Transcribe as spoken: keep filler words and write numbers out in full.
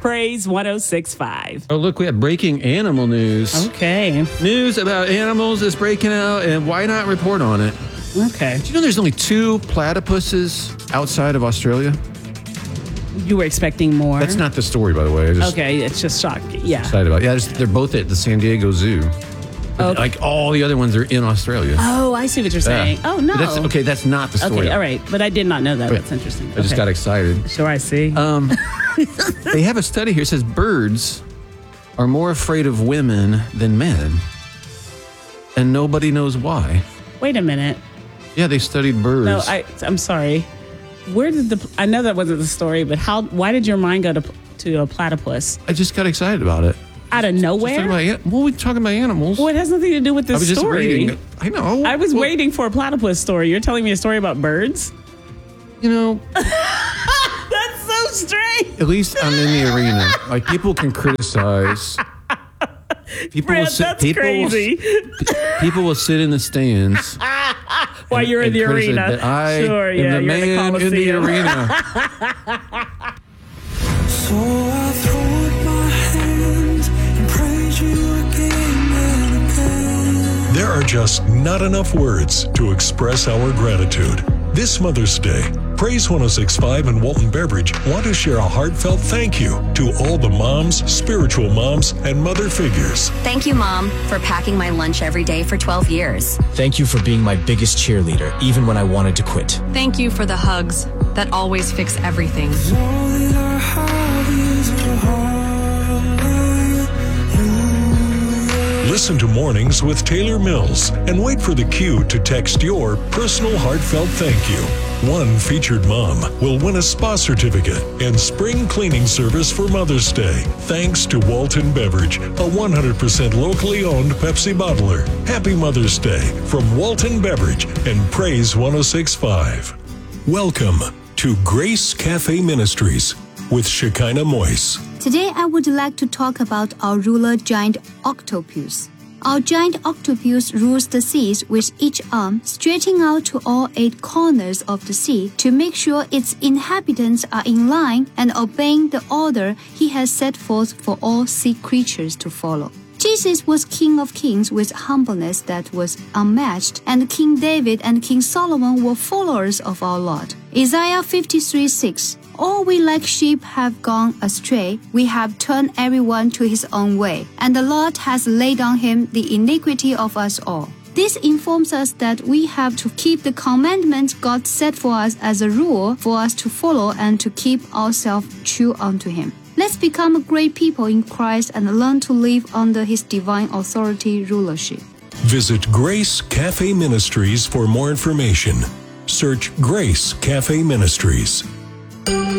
Praise one oh six point five. Oh, look, we have breaking animal news. Okay. News about animals is breaking out, and why not report on it? Okay. Do you know there's only two platypuses outside of Australia? You were expecting more? That's not the story, by the way. I just Okay, it's just shocking. Yeah. excited about it. Yeah, there's- they're both at the San Diego Zoo. But, Okay. Like all the other ones are in Australia. Oh, I see what you're Yeah. saying. Oh, no. But that's, okay, that's not the story. Okay, all right. But I did not know that. Okay. That's interesting. I just Okay. got excited. Sure, I see. Um, they have a study here that says birds are more afraid of women than men, and nobody knows why. Wait a minute. Yeah, they studied birds. No, I, I'm sorry. Where did the, I know that wasn't the story, but how, why did your mind go to, to a platypus? I just got excited about it. Out of Just nowhere? talking about, an- well, we're talking about animals. Well, it has nothing to do with I this was just story. reading. I know. I was Well, waiting for a platypus story. You're telling me a story about birds? You know, That's so strange. at least I'm in the arena. Like, people can criticize. People Fred, will sit, that's people will- crazy. people will sit in the stands While you're in and the criticize arena. that I Sure, am yeah, the you're man in the Coliseum. arena. So I throw up my hands and praise you again and again. There are just not enough words to express our gratitude. This Mother's Day, Praise one oh six point five and Walton Beverage want to share a heartfelt thank you to all the moms, spiritual moms, and mother figures. Thank you, Mom, for packing my lunch every day for twelve years. Thank you for being my biggest cheerleader, even when I wanted to quit. Thank you for the hugs that always fix everything. All that I have is a hallelujah. Listen to Mornings with Taylor Mills and wait for the cue to text your personal heartfelt thank you. One featured mom will win a spa certificate and spring cleaning service for Mother's Day. Thanks to Walton Beverage, a one hundred percent locally owned Pepsi bottler. Happy Mother's Day from Walton Beverage and Praise one oh six point five. Welcome to Grace Cafe Ministries with Shekinah Moise. Today, I would like to talk about our ruler giant octopus. Our giant octopus rules the seas with each arm stretching out to all eight corners of the sea to make sure its inhabitants are in line and obeying the order he has set forth for all sea creatures to follow. Jesus was King of Kings with humbleness that was unmatched, and King David and King Solomon were followers of our Lord. Isaiah fifty-three six. All we like sheep have gone astray, we have turned everyone to his own way, and the Lord has laid on him the iniquity of us all. This informs us that we have to keep the commandments God set for us as a rule for us to follow and to keep ourselves true unto him. Let's become a great people in Christ and learn to live under his divine authority rulership. Visit Grace Cafe Ministries for more information. Search Grace Cafe Ministries.